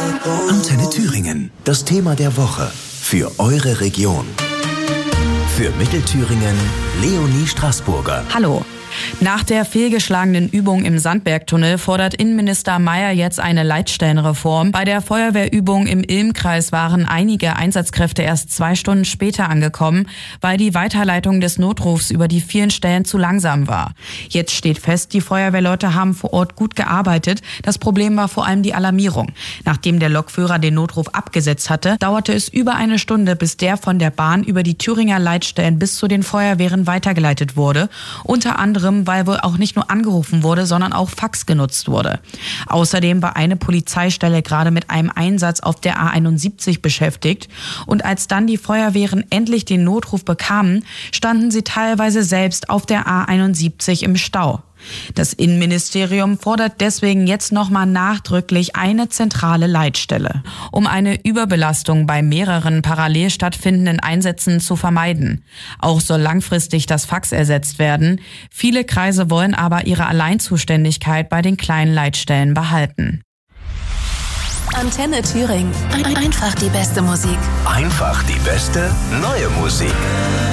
Antenne Thüringen, das Thema der Woche für eure Region. Für Mittelthüringen, Leonie Straßburger. Hallo. Nach der fehlgeschlagenen Übung im Sandbergtunnel fordert Innenminister Mayer jetzt eine Leitstellenreform. Bei der Feuerwehrübung im Ilm-Kreis waren einige Einsatzkräfte erst 2 Stunden später angekommen, weil die Weiterleitung des Notrufs über die vielen Stellen zu langsam war. Jetzt steht fest, die Feuerwehrleute haben vor Ort gut gearbeitet. Das Problem war vor allem die Alarmierung. Nachdem der Lokführer den Notruf abgesetzt hatte, dauerte es über 1 Stunde, bis der von der Bahn über die Thüringer Leitstellen bis zu den Feuerwehren weitergeleitet wurde. Unter anderem, weil wohl auch nicht nur angerufen wurde, sondern auch Fax genutzt wurde. Außerdem war eine Polizeistelle gerade mit einem Einsatz auf der A71 beschäftigt. Und als dann die Feuerwehren endlich den Notruf bekamen, standen sie teilweise selbst auf der A71 im Stau. Das Innenministerium fordert deswegen jetzt nochmal nachdrücklich eine zentrale Leitstelle, um eine Überbelastung bei mehreren parallel stattfindenden Einsätzen zu vermeiden. Auch soll langfristig das Fax ersetzt werden. Viele Kreise wollen aber ihre Alleinzuständigkeit bei den kleinen Leitstellen behalten. Antenne Thüringen. Einfach die beste Musik. Einfach die beste neue Musik.